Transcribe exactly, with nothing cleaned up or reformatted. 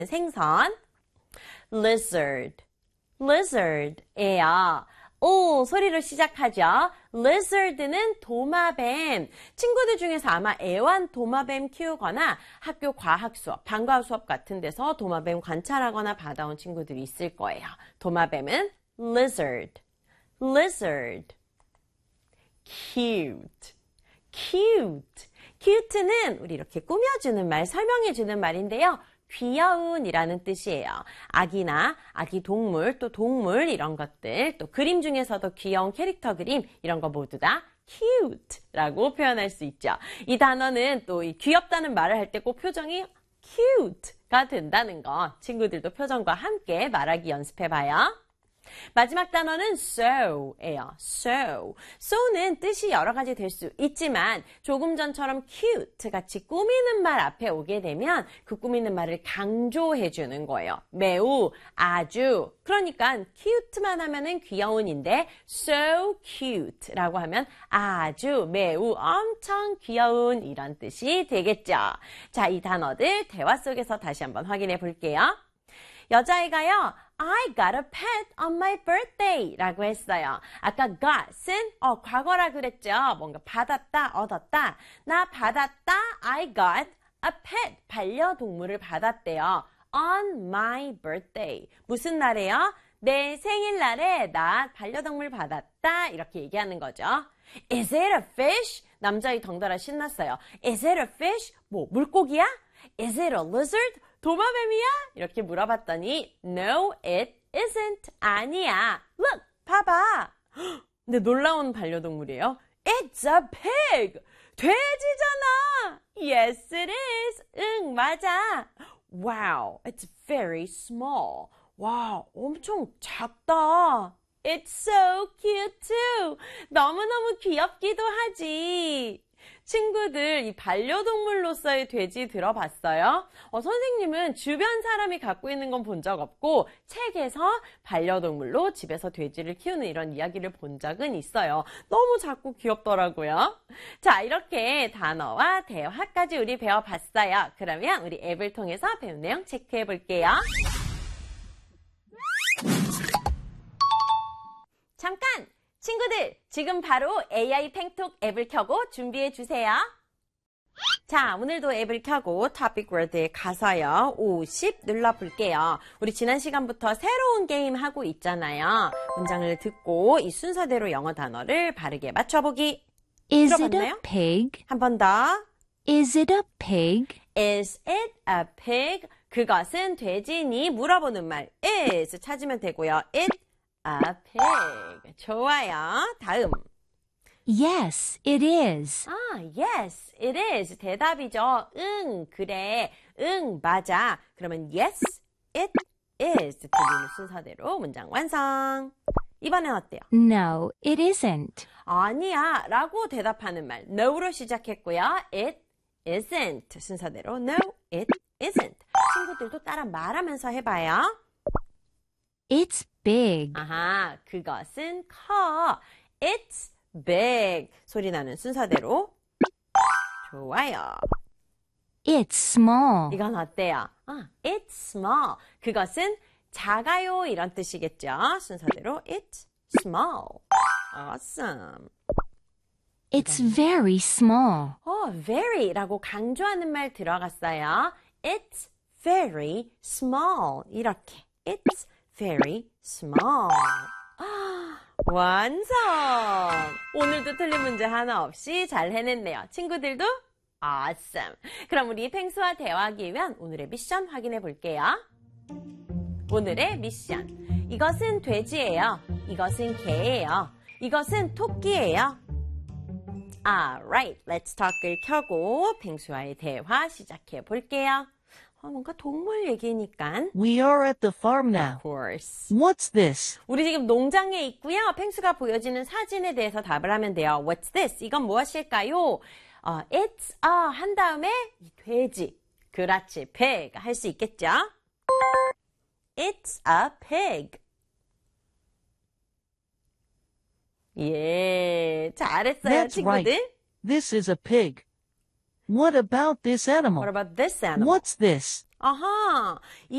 생선. lizard, lizard예요. 오, 소리로 시작하죠. lizard는 도마뱀. 친구들 중에서 아마 애완 도마뱀 키우거나 학교 과학 수업, 방과후 수업 같은 데서 도마뱀 관찰하거나 받아온 친구들이 있을 거예요. 도마뱀은 lizard, lizard. cute, cute. cute는 우리 이렇게 꾸며주는 말, 설명해주는 말인데요. 귀여운이라는 뜻이에요. 아기나 아기 동물, 또 동물 이런 것들, 또 그림 중에서도 귀여운 캐릭터 그림 이런 거 모두 다 cute라고 표현할 수 있죠. 이 단어는 또 이 귀엽다는 말을 할 때 꼭 표정이 cute가 된다는 거 친구들도 표정과 함께 말하기 연습해봐요. 마지막 단어는 so예요. so. so는 뜻이 여러 가지 될 수 있지만 조금 전처럼 cute 같이 꾸미는 말 앞에 오게 되면 그 꾸미는 말을 강조해 주는 거예요. 매우, 아주. 그러니까 cute만 하면은 귀여운인데 so cute라고 하면 아주, 매우, 엄청 귀여운 이런 뜻이 되겠죠. 자, 이 단어들 대화 속에서 다시 한번 확인해 볼게요. 여자아이가요. I got a pet on my birthday 라고 했어요. 아까 got은 어, 과거라 그랬죠. 뭔가 받았다, 얻었다. 나 받았다, I got a pet. 반려동물을 받았대요. On my birthday. 무슨 날이에요? 내 생일날에 나 반려동물 받았다. 이렇게 얘기하는 거죠. Is it a fish? 남자아이 덩달아 신났어요. Is it a fish? 뭐, 물고기야? Is it a lizard? 도마뱀이야? 이렇게 물어봤더니 No, it isn't. 아니야. Look, 봐봐. 근데 놀라운 반려동물이에요. It's a pig. 돼지잖아. Yes, it is. 응, 맞아. Wow, it's very small. 와, 엄청 작다. It's so cute too. 너무너무 귀엽기도 하지. 친구들, 이 반려동물로서의 돼지 들어봤어요? 어, 선생님은 주변 사람이 갖고 있는 건 본 적 없고 책에서 반려동물로 집에서 돼지를 키우는 이런 이야기를 본 적은 있어요. 너무 작고 귀엽더라고요. 자, 이렇게 단어와 대화까지 우리 배워봤어요. 그러면 우리 앱을 통해서 배운 내용 체크해 볼게요. 잠깐! 친구들, 지금 바로 에이아이 팽톡 앱을 켜고 준비해 주세요. 자, 오늘도 앱을 켜고 토픽 월드에 가서요. 오십 눌러볼게요. 우리 지난 시간부터 새로운 게임 하고 있잖아요. 문장을 듣고 이 순서대로 영어 단어를 바르게 맞춰보기. Is it a 들어봤나요? pig? 한 번 더. Is it a pig? Is it a pig? 그것은 돼지니? 물어보는 말 is 찾으면 되고요. It a pig. 좋아요. 다음. Yes, it is. 아, yes, it is. 대답이죠. 응, 그래. 응, 맞아. 그러면 yes, it is. 들리는 순서대로 문장 완성. 이번엔 어때요? No, it isn't. 아니야 라고 대답하는 말. no로 시작했고요. It isn't. 순서대로 no, it isn't. 친구들도 따라 말하면서 해봐요. It's big. 아하, 그것은 커. It's big. 소리 나는 순서대로. 좋아요. It's small. 이건 어때요? 아, it's small. 그것은 작아요 이런 뜻이겠죠. 순서대로 it's small. Awesome. It's very small. 어, very라고 강조하는 말 들어갔어요. It's very small. 이렇게. It's very small. 아, 완성! 오늘도 틀린 문제 하나 없이 잘 해냈네요. 친구들도 awesome. 그럼 우리 펭수와 대화하기 위한 오늘의 미션 확인해 볼게요. 오늘의 미션. 이것은 돼지예요. 이것은 개예요. 이것은 토끼예요. Alright, let's talk을 켜고 펭수와의 대화 시작해 볼게요. 어, 뭔가 동물 얘기니까. We are at the farm now. Of course. What's this? 우리 지금 농장에 있고요. 펭수가 보여지는 사진에 대해서 답을 하면 돼요. What's this? 이건 무엇일까요? 어, it's a 한 다음에 이 돼지. 그렇지, pig 할 수 있겠죠? It's a pig. 예, 잘했어요, That's 친구들. right. This is a pig. What about this animal? What about this animal? What's this? 아하,